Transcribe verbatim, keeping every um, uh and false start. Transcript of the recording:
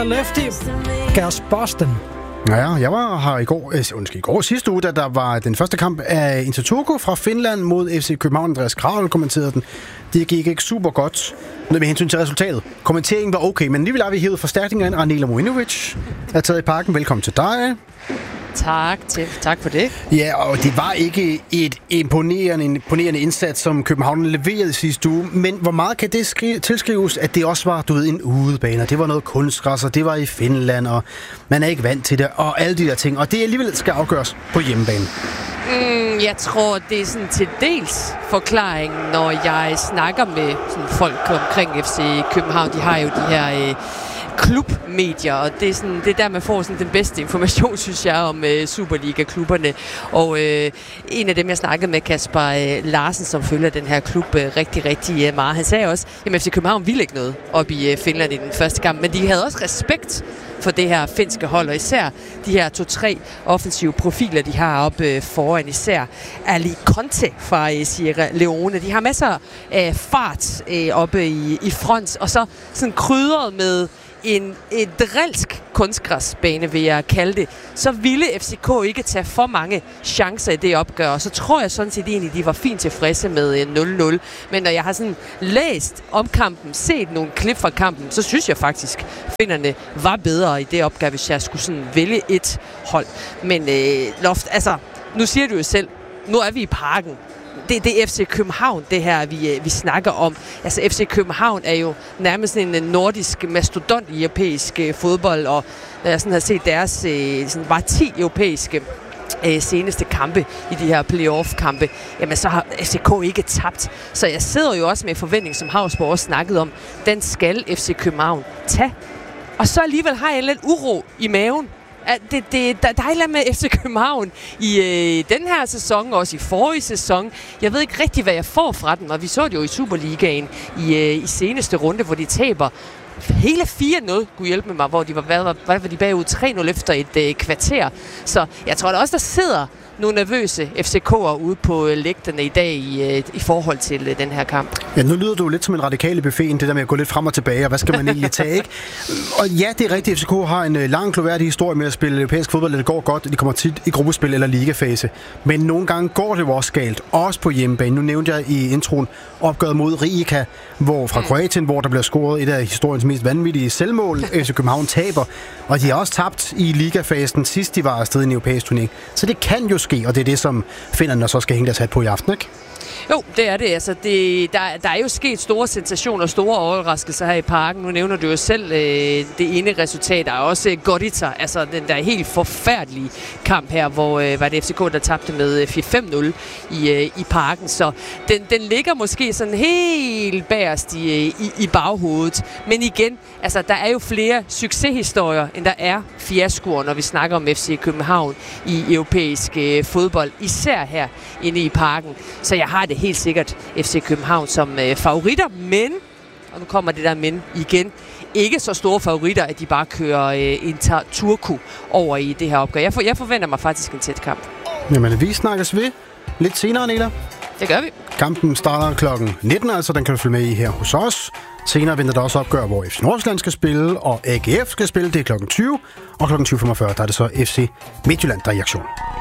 the Lefty. Gas Boston. Ja, jeg var her i går, øh, undskyld, i går sidste uge, da der var den første kamp af Inter Turku fra Finland mod F C København. Andreas Kravel kommenterede den. Det gik ikke super godt med hensyn til resultatet. Kommenteringen var okay, men alligevel har vi hævet forstærkninger ind. Ranila Mojinovic er taget i parken. Velkommen til dig. Tak, til, tak for det. Ja, og det var ikke et imponerende, imponerende indsats, som København leverede sidste uge, men hvor meget kan det skri- tilskrives, at det også var, du ved, en udebane, det var noget kunstgræs, og det var i Finland, og man er ikke vant til det, og alle de der ting, og det alligevel skal afgøres på hjemmebane. Mm, jeg tror, det er sådan til dels forklaringen, når jeg snakker med sådan folk omkring F C København. De har jo de her Øh, klubmedier, og det er, sådan, det er der, man får sådan den bedste information, synes jeg, om øh, Superliga-klubberne. Og øh, en af dem, jeg snakkede med, Kasper øh, Larsen, som følger den her klub øh, rigtig, rigtig øh, meget, han sagde også, at F C København ville ikke noget op i øh, Finland i den første kamp, men de havde også respekt for det her finske hold, og især de her to-tre offensive profiler, de har oppe øh, foran, især Ali Conte fra øh, Sierra Leone. De har masser af fart øh, oppe i, i front, og så sådan krydret med en, en drilsk kunstgræsbane, vil jeg kalde det, så ville F C K ikke tage for mange chancer i det opgør, og så tror jeg sådan set egentlig, de var fint tilfredse med nul nul. Men når jeg har sådan læst om kampen, set nogle klip fra kampen, så synes jeg faktisk, finderne var bedre i det opgør, hvis jeg skulle sådan vælge et hold. Men øh, Loft, altså, nu siger du jo selv, nu er vi i parken. Det, det er F C København, det her, vi, vi snakker om. Altså, F C København er jo nærmest en nordisk mastodont i europæisk øh, fodbold, og når jeg sådan har set deres øh, sådan bare ti europæiske øh, seneste kampe i de her playoff-kampe, jamen så har F C K ikke tabt. Så jeg sidder jo også med forventning, som Havsborg også snakkede om, den skal F C København tage. Og så alligevel har jeg lidt uro i maven. Det, det, der, der er et eller andet med F C København i øh, den her sæson, også i forrige sæson. Jeg ved ikke rigtig, hvad jeg får fra den, og vi så det jo i Superligaen i, øh, i seneste runde, hvor de taber hele fire nul, kunne hjælpe mig, hvor de var, var, var, var de bagud tre nul efter et øh, kvarter. Så jeg tror, der også der sidder nogle nervøse F C K'ere ude på øh, lægterne i dag i, øh, i forhold til øh, den her kamp. Ja, nu lyder du lidt som en radikale buffeten, det der med at gå lidt frem og tilbage, og hvad skal man egentlig tage, ikke? Og ja, det er rigtigt, F C K har en øh, lang, gloværdig historie med at spille europæisk fodbold, og det går godt, de kommer tit i gruppespil eller ligafase. Men nogle gange går det jo også galt, også på hjemmebane. Nu nævnte jeg i introen opgøret mod Rijeka, hvor fra Kroatien, hvor der bliver scoret et af historiens mest vanvittige selvmål. F C København taber, og de har også tabt i ligafasen sidst de var afsted i en europæisk turnering. Så det kan jo ske, og det er det, som finnerne så skal hænge deres hat på i aften, ikke? Jo, det er det. Altså, det der, der er jo sket store sensationer og store overraskelser her i parken. Nu nævner du jo selv øh, det ene resultat. Der er også øh, Gorica, altså den der helt forfærdelige kamp her, hvor øh, var det F C K, der tabte med fem nul i, øh, i parken. Så den, den ligger måske sådan helt bagerst i, i, i baghovedet. Men igen, altså, der er jo flere succeshistorier, end der er fiaskoer, når vi snakker om F C København i europæisk øh, fodbold. Især her inde i parken. Så jeg har det helt sikkert F C København som øh, favoritter, men, og nu kommer det der men igen, ikke så store favoritter, at de bare kører øh, Inter Turku over i det her opgør. Jeg, for, jeg forventer mig faktisk en tæt kamp. Jamen, vi snakkes ved lidt senere, Nela. Det gør vi. Kampen starter klokken nitten, altså den kan du følge med i her hos os. Senere venter der også opgør, hvor F C Nordsjælland skal spille, og A G F skal spille. Det er klokken tyve, og klokken tyve femogfyrre, der er det så F C Midtjylland, der er i aktion.